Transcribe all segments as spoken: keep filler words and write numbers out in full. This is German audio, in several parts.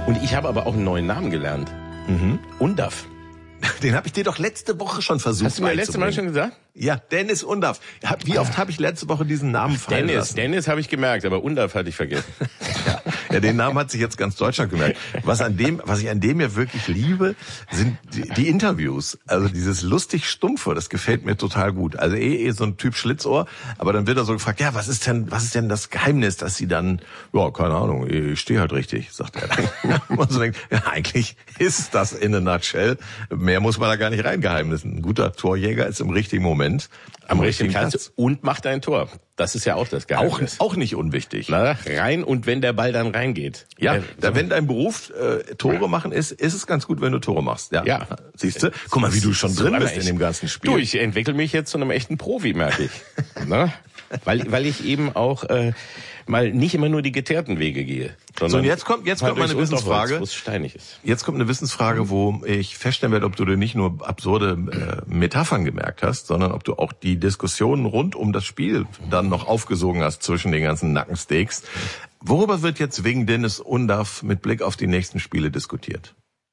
Und ich habe aber auch einen neuen Namen gelernt. Mhm. Undav. Den habe ich dir doch letzte Woche schon versucht. Hast du mir letzte Mal schon gesagt? Ja, Dennis Undav. Wie oft habe ich letzte Woche diesen Namen fallen Dennis, lassen? Dennis habe ich gemerkt, aber Undav hatte ich vergessen. Ja, ja, den Namen hat sich jetzt ganz Deutschland gemerkt. Was an dem, was ich an dem ja wirklich liebe, sind die, die Interviews. Also dieses lustig Stumpfe, das gefällt mir total gut. Also eh, eh so ein Typ Schlitzohr, aber dann wird er so gefragt, ja, was ist denn, was ist denn das Geheimnis, dass sie dann, ja, keine Ahnung, ich stehe halt richtig, sagt er dann. Und so denkt, ja, eigentlich ist das in a nutshell. Mehr muss man da gar nicht reingeheimnissen. Ein guter Torjäger ist im richtigen Moment am richtigen Platz und macht ein Tor. Das ist ja auch das Geheimnis. Auch, auch nicht unwichtig. Na, rein und wenn der Ball dann reingeht. Ja, äh, da, so. Wenn dein Beruf äh, Tore ja. machen ist, ist es ganz gut, wenn du Tore machst. Ja, ja. Siehst du? Guck mal, wie du schon so drin bist echt, in dem ganzen Spiel. Du, ich entwickle mich jetzt zu einem echten Profi, merke ich. Na? Weil, weil ich eben auch äh, mal nicht immer nur die geteerten Wege gehe. So, und jetzt kommt jetzt kommt meine Wissensfrage. Wo es steinig ist. Jetzt kommt eine Wissensfrage, wo ich feststellen werde, ob du dir nicht nur absurde äh, Metaphern gemerkt hast, sondern ob du auch die Diskussionen rund um das Spiel dann noch aufgesogen hast zwischen den ganzen Nackensteaks. Worüber wird jetzt wegen Dennis Undav mit Blick auf die nächsten Spiele diskutiert?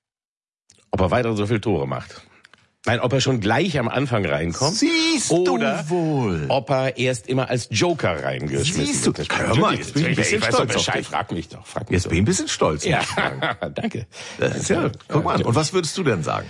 Ob er weiter so viele Tore macht. Nein, ob er schon gleich am Anfang reinkommt. Siehst oder du wohl. Ob er erst immer als Joker reingeschmissen Siehst du, wird. hör mal, jetzt bin ich ein bisschen ich stolz weiß auf Bescheid. dich. Frag mich doch. Frag mich jetzt doch. bin ich ein bisschen stolz. Ja, danke. Das ist ja, guck mal an. Und was würdest du denn sagen?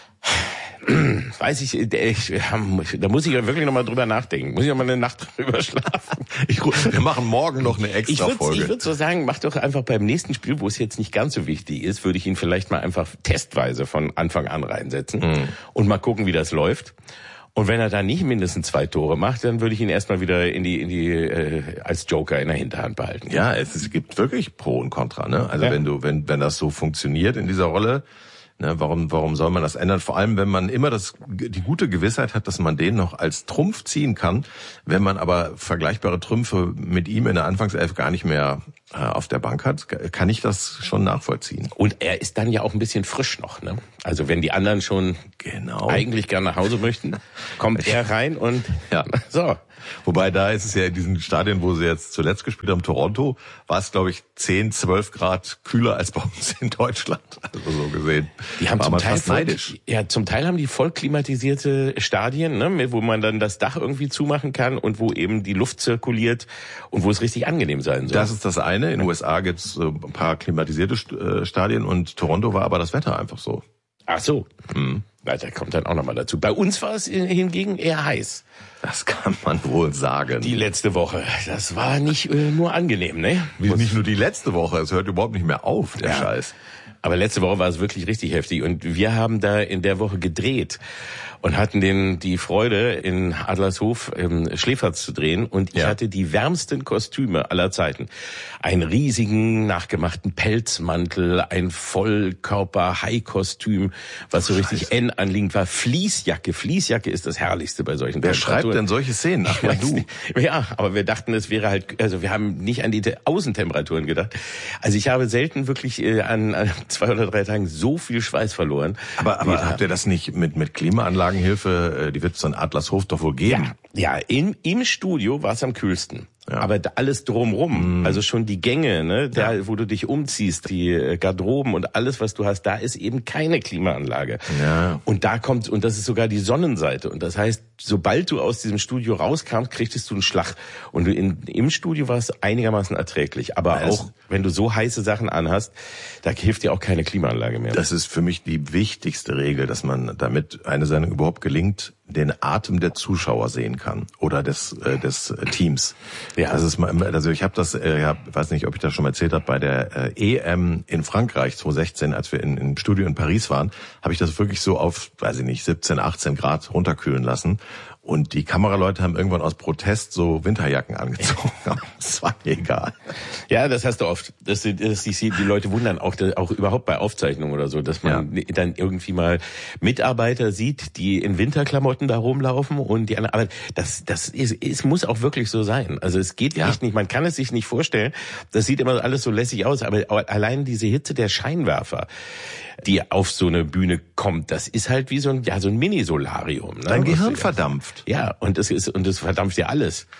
Weiß ich, ich, da muss ich ja wirklich nochmal drüber nachdenken. Muss ich nochmal eine Nacht drüber schlafen. Ich, wir machen morgen noch eine extra ich Folge. Ich würde so sagen, mach doch einfach beim nächsten Spiel, wo es jetzt nicht ganz so wichtig ist, würde ich ihn vielleicht mal einfach testweise von Anfang an reinsetzen mhm. und mal gucken, wie das läuft. Und wenn er da nicht mindestens zwei Tore macht, dann würde ich ihn erstmal wieder in die in die äh, als Joker in der Hinterhand behalten. Ja, es, es gibt wirklich Pro und Contra, ne? Also ja. wenn du wenn wenn das so funktioniert in dieser Rolle, ne, warum warum soll man das ändern? Vor allem, wenn man immer das die gute Gewissheit hat, dass man den noch als Trumpf ziehen kann, wenn man aber vergleichbare Trümpfe mit ihm in der Anfangself gar nicht mehr äh, auf der Bank hat, kann ich das schon nachvollziehen. Und er ist dann ja auch ein bisschen frisch noch, ne? Also wenn die anderen schon genau eigentlich gerne nach Hause möchten, kommt er rein und ja. so. Wobei da ist es ja in diesen Stadien, wo sie jetzt zuletzt gespielt haben, Toronto, war es, glaube ich, zehn, zwölf Grad kühler als bei uns in Deutschland. Also so gesehen. Die haben war zum man Teil fast voll, neidisch. Ja, zum Teil haben die voll klimatisierte Stadien, ne, wo man dann das Dach irgendwie zumachen kann und wo eben die Luft zirkuliert und wo es richtig angenehm sein soll. Das ist das eine. In den U S A gibt es ein paar klimatisierte Stadien und Toronto war aber das Wetter einfach so. Ach so. Hm. Na, da kommt dann auch nochmal dazu. Bei uns war es hingegen eher heiß. Das kann man wohl sagen. Die letzte Woche. Das war nicht äh, nur angenehm, ne? Wie, nicht nur die letzte Woche. Es hört überhaupt nicht mehr auf, der ja. Scheiß. Aber letzte Woche war es wirklich richtig heftig. Und wir haben da in der Woche gedreht und hatten den die Freude, in Adlershof ähm, Schläferz zu drehen. Und ich ja. hatte die wärmsten Kostüme aller Zeiten. Einen riesigen, nachgemachten Pelzmantel, ein Vollkörper-High-Kostüm, was so richtig Scheiße. N anliegend war. Fließjacke. Fließjacke ist das Herrlichste bei solchen Wer schreibt denn solche Szenen? Ach ja, du. Ja, aber wir dachten, es wäre halt, also wir haben nicht an die Außentemperaturen gedacht. Also ich habe selten wirklich äh, an, an zwei oder drei Tagen so viel Schweiß verloren. Aber, aber habt ihr das nicht mit, mit Klimaanlagenhilfe, die wird es dann Adlershof doch wohl geben? Ja, ja, in, im Studio war es am kühlsten. Ja. Aber alles drumrum, mm. also schon die Gänge, ne, da, ja. wo du dich umziehst, die Garderoben und alles, was du hast, da ist eben keine Klimaanlage. Ja. Und da kommt, und das ist sogar die Sonnenseite. Und das heißt, sobald du aus diesem Studio rauskamst, kriegtest du einen Schlag. Und in, im Studio war es einigermaßen erträglich. Aber ja, auch, wenn du so heiße Sachen anhast, da hilft dir auch keine Klimaanlage mehr. Das ist für mich die wichtigste Regel, dass man, damit eine Sendung überhaupt gelingt, den Atem der Zuschauer sehen kann oder des äh, des Teams. Ja, das ist mal, also ich habe das, äh, hab, weiß nicht, ob ich das schon mal erzählt habe, bei der äh, E M in Frankreich zwanzig sechzehn, als wir in, im Studio in Paris waren, habe ich das wirklich so auf, weiß ich nicht, siebzehn, achtzehn Grad runterkühlen lassen. Und die Kameraleute haben irgendwann aus Protest so Winterjacken angezogen. Das war mir egal. Ja, das hast du oft. Das, das, die, die Leute wundern auch, auch überhaupt bei Aufzeichnungen oder so, dass man ja. dann irgendwie mal Mitarbeiter sieht, die in Winterklamotten da rumlaufen und die anderen. Aber das, das ist, es muss auch wirklich so sein. Also es geht ja. echt nicht. Man kann es sich nicht vorstellen. Das sieht immer alles so lässig aus. Aber allein diese Hitze der Scheinwerfer, die auf so eine Bühne kommt, das ist halt wie so ein, ja, so ein Mini-Solarium. Ne? Dein Gehirn verdampft. Ja, und das ist, und das verdampft ja alles.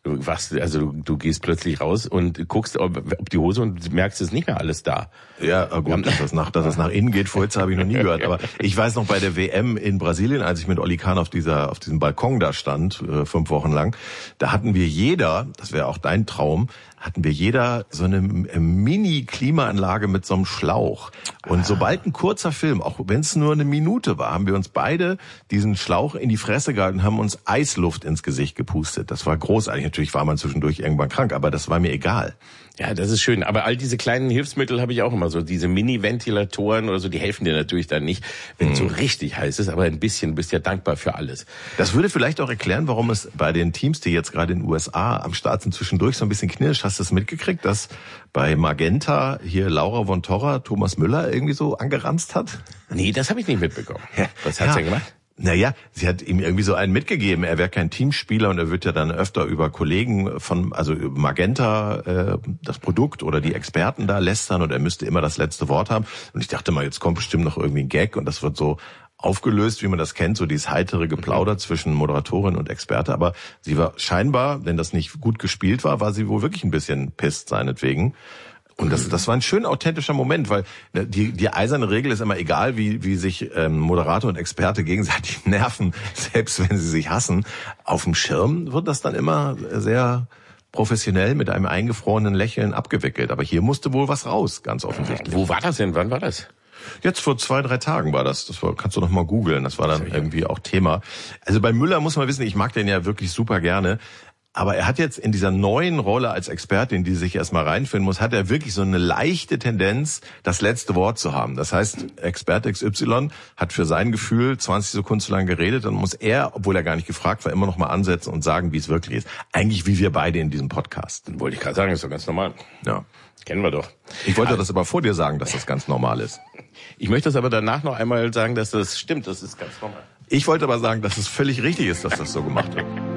Du wachst, also du, du gehst plötzlich raus und guckst, ob, ob die Hose und merkst, es ist nicht mehr alles da. Ja, gut, dass das nach, dass das nach innen geht, Furze habe ich noch nie gehört. Aber ich weiß noch bei der W M in Brasilien, als ich mit Oli Kahn auf dieser, auf diesem Balkon da stand, äh, fünf Wochen lang, da hatten wir jeder, das wäre auch dein Traum, hatten wir jeder so eine Mini-Klimaanlage mit so einem Schlauch. Und ah. sobald ein kurzer Film, auch wenn es nur eine Minute war, haben wir uns beide diesen Schlauch in die Fresse gehalten und haben uns Eisluft ins Gesicht gepustet. Das war großartig. Natürlich war man zwischendurch irgendwann krank, aber das war mir egal. Ja, das ist schön. Aber all diese kleinen Hilfsmittel habe ich auch immer so. Diese Mini-Ventilatoren oder so, die helfen dir natürlich dann nicht, wenn es hm. so richtig heiß ist. Aber ein bisschen, du bist ja dankbar für alles. Das würde vielleicht auch erklären, warum es bei den Teams, die jetzt gerade in den U S A am Start sind, zwischendurch so ein bisschen knirscht. Hast du es mitgekriegt, dass bei Magenta hier Laura von Torra Thomas Müller irgendwie so angeranzt hat? Nee, das habe ich nicht mitbekommen. Was hat's ja. denn gemacht? Naja, sie hat ihm irgendwie so einen mitgegeben. Er wäre kein Teamspieler und er wird ja dann öfter über Kollegen von, also über Magenta, äh, das Produkt oder die Experten da lästern und er müsste immer das letzte Wort haben. Und ich dachte mal, jetzt kommt bestimmt noch irgendwie ein Gag und das wird so aufgelöst, wie man das kennt, so dieses heitere Geplauder zwischen Moderatorin und Experte. Aber sie war scheinbar, wenn das nicht gut gespielt war, war sie wohl wirklich ein bisschen pisst seinetwegen. Und das, das war ein schön authentischer Moment, weil die, die eiserne Regel ist immer egal, wie, wie sich ähm, Moderator und Experte gegenseitig nerven, selbst wenn sie sich hassen. Auf dem Schirm wird das dann immer sehr professionell mit einem eingefrorenen Lächeln abgewickelt. Aber hier musste wohl was raus, ganz offensichtlich. Wo war das denn? Wann war das? Jetzt vor zwei, drei Tagen war das. Das war, kannst du noch mal googeln. Das war dann irgendwie auch Thema. Also bei Müller muss man wissen, ich mag den ja wirklich super gerne. Aber er hat jetzt in dieser neuen Rolle als Expertin, die sich erstmal reinfinden muss, hat er wirklich so eine leichte Tendenz, das letzte Wort zu haben. Das heißt, Experte X Y hat für sein Gefühl zwanzig Sekunden zu lang geredet, dann muss er, obwohl er gar nicht gefragt war, immer noch mal ansetzen und sagen, wie es wirklich ist. Eigentlich wie wir beide in diesem Podcast. Wollte ich gerade sagen, ist doch ganz normal. Ja. Kennen wir doch. Ich wollte also, das aber vor dir sagen, dass das ganz normal ist. Ich möchte das aber danach noch einmal sagen, dass das stimmt, das ist ganz normal. Ich wollte aber sagen, dass es völlig richtig ist, dass das so gemacht wird.